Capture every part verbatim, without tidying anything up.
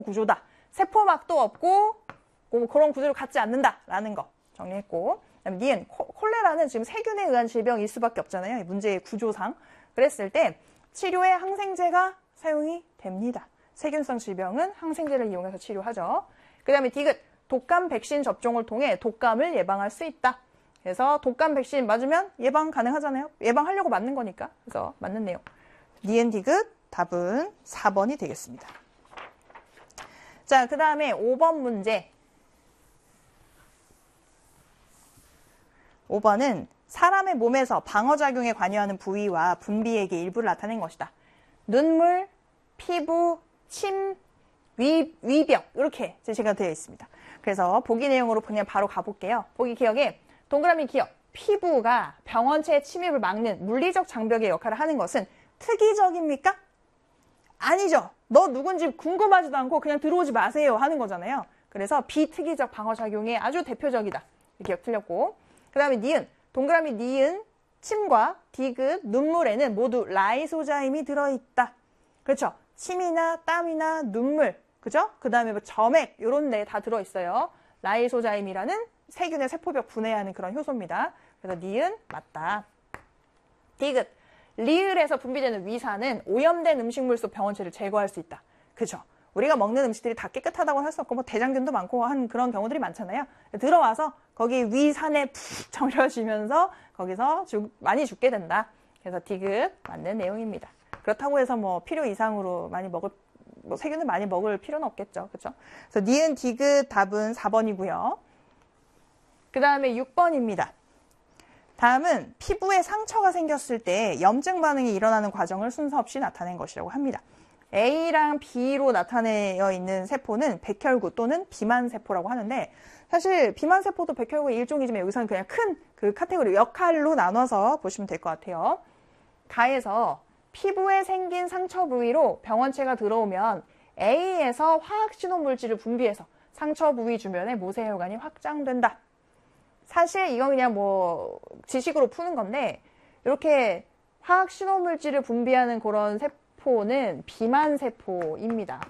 구조다. 세포막도 없고 뭐 그런 구조를 갖지 않는다라는 거 정리했고, 그다음에 니은, 콜레라는 지금 세균에 의한 질병일 수밖에 없잖아요. 문제의 구조상. 그랬을 때 치료에 항생제가 사용이 됩니다. 세균성 질병은 항생제를 이용해서 치료하죠. 그 다음에 디귿, 독감 백신 접종을 통해 독감을 예방할 수 있다. 그래서 독감 백신 맞으면 예방 가능하잖아요. 예방하려고 맞는 거니까. 그래서 맞는 내용. 니은 디귿 답은 사 번이 되겠습니다. 자, 그 다음에 오 번 문제. 오 번은 사람의 몸에서 방어작용에 관여하는 부위와 분비액의 일부를 나타낸 것이다. 눈물, 피부, 침, 위, 위벽 이렇게 제시가 되어 있습니다. 그래서 보기 내용으로 그냥 바로 가볼게요. 보기 기억에 동그라미 기억, 피부가 병원체의 침입을 막는 물리적 장벽의 역할을 하는 것은 특이적입니까? 아니죠. 너 누군지 궁금하지도 않고 그냥 들어오지 마세요 하는 거잖아요. 그래서 비특이적 방어작용에 아주 대표적이다. 기억 틀렸고, 그 다음에 니은, 동그라미 니은, 침과 디귿, 눈물에는 모두 라이소자임이 들어있다. 그렇죠? 침이나 땀이나 눈물, 그죠? 그 다음에 뭐 점액 이런 데 다 들어있어요. 라이소자임이라는 세균의 세포벽 분해하는 그런 효소입니다. 그래서 니은 맞다. 디귿, 리을에서 분비되는 위산은 오염된 음식물 속 병원체를 제거할 수 있다. 그죠? 우리가 먹는 음식들이 다 깨끗하다고 할 수 없고 뭐 대장균도 많고 한 그런 경우들이 많잖아요. 들어와서 거기 위산에 푹 잠겨지면서 거기서 죽, 많이 죽게 된다. 그래서 디귿 맞는 내용입니다. 그렇다고 해서 뭐 필요 이상으로 많이 먹을, 뭐 세균을 많이 먹을 필요는 없겠죠. 그렇죠? 그래서 니은 디귿 답은 사 번이고요. 그 다음에 육 번입니다. 다음은 피부에 상처가 생겼을 때 염증 반응이 일어나는 과정을 순서 없이 나타낸 것이라고 합니다. A랑 B로 나타내어 있는 세포는 백혈구 또는 비만세포라고 하는데, 사실 비만세포도 백혈구의 일종이지만 여기서는 그냥 큰 그 카테고리 역할로 나눠서 보시면 될 것 같아요. 가에서 피부에 생긴 상처 부위로 병원체가 들어오면 A에서 화학신호물질을 분비해서 상처 부위 주변에 모세혈관이 확장된다. 사실 이건 그냥 뭐 지식으로 푸는 건데, 이렇게 화학신호물질을 분비하는 그런 세포는 비만세포입니다.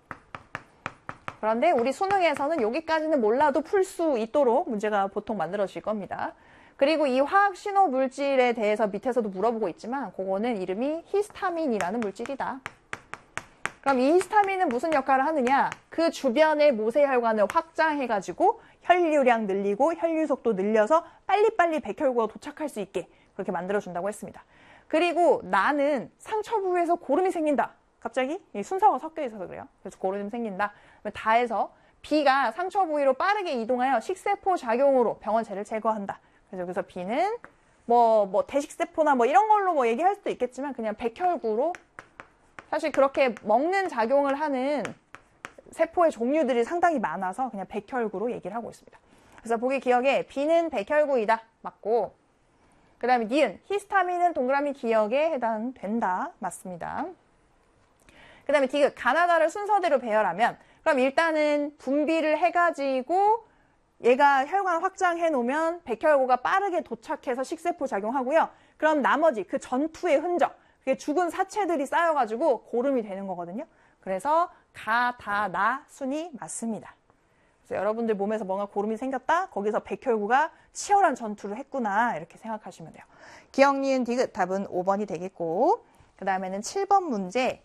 그런데 우리 수능에서는 여기까지는 몰라도 풀 수 있도록 문제가 보통 만들어질 겁니다. 그리고 이 화학신호물질에 대해서 밑에서도 물어보고 있지만 그거는 이름이 히스타민이라는 물질이다. 그럼 이 히스타민은 무슨 역할을 하느냐? 그 주변의 모세혈관을 확장해가지고 혈류량 늘리고 혈류속도 늘려서 빨리빨리 백혈구가 도착할 수 있게 그렇게 만들어준다고 했습니다. 그리고 나는 상처 부위에서 고름이 생긴다. 갑자기 순서가 섞여 있어서 그래요. 그래서 고름이 생긴다. 다해서 B가 상처 부위로 빠르게 이동하여 식세포 작용으로 병원체를 제거한다. 그래서 여기서 B는 뭐, 뭐 대식세포나 뭐 이런 걸로 뭐 얘기할 수도 있겠지만 그냥 백혈구로, 사실 그렇게 먹는 작용을 하는 세포의 종류들이 상당히 많아서 그냥 백혈구로 얘기를 하고 있습니다. 그래서 보기 기억에 B는 백혈구이다. 맞고, 그 다음에 니은, 히스타민은 동그라미 기억에 해당된다. 맞습니다. 그 다음에 디귿, 가나다를 순서대로 배열하면, 그럼 일단은 분비를 해가지고 얘가 혈관 확장해 놓으면 백혈구가 빠르게 도착해서 식세포 작용하고요. 그럼 나머지 그 전투의 흔적, 그게 죽은 사체들이 쌓여가지고 고름이 되는 거거든요. 그래서 가, 다, 나 순이 맞습니다. 그래서 여러분들 몸에서 뭔가 고름이 생겼다? 거기서 백혈구가 치열한 전투를 했구나. 이렇게 생각하시면 돼요. 기억, 니은, 디귿 답은 오 번이 되겠고, 그 다음에는 칠 번 문제.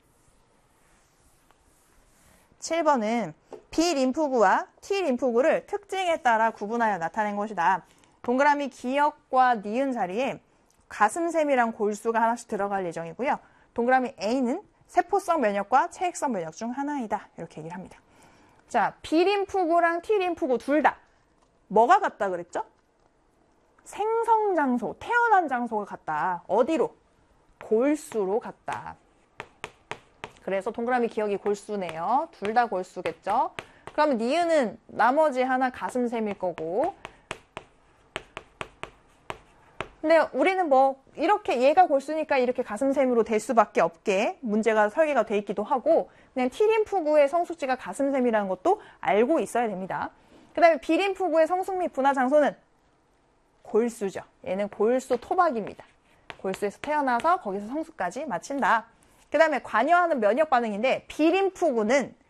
칠 번은 B림프구와 T림프구를 특징에 따라 구분하여 나타낸 것이다. 동그라미 기억과 니은 자리에 가슴샘이랑 골수가 하나씩 들어갈 예정이고요. 동그라미 A는 세포성 면역과 체액성 면역 중 하나이다. 이렇게 얘기를 합니다. 자, B림프구랑 T림프구 둘 다 뭐가 같다 그랬죠? 생성 장소, 태어난 장소가 같다. 어디로? 골수로 같다. 그래서 동그라미 기억이 골수네요. 둘 다 골수겠죠? 그러면 니은은 나머지 하나 가슴샘일 거고. 근데 우리는 뭐 이렇게 얘가 골수니까 이렇게 가슴샘으로 될 수밖에 없게 문제가 설계가 돼 있기도 하고, 그냥 T림프구의 성숙지가 가슴샘이라는 것도 알고 있어야 됩니다. 그 다음에 B림프구의 성숙 및 분화 장소는 골수죠. 얘는 골수 토박입니다. 골수에서 태어나서 거기서 성숙까지 마친다. 그 다음에 관여하는 면역 반응인데 B림프구는